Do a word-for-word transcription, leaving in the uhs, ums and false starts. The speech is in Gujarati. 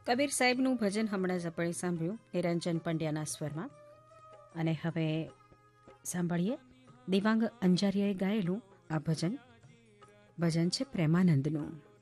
કબીર સાહેબનું ભજન હમણાં જ આપણે સાંભળ્યું નિરંજન પંડ્યાના સ્વરમાં. અને હવે સાંભળીએ દેવાંગ અંજારિયાએ ગાયેલું આ ભજન. ભજન છે પ્રેમાનંદનું.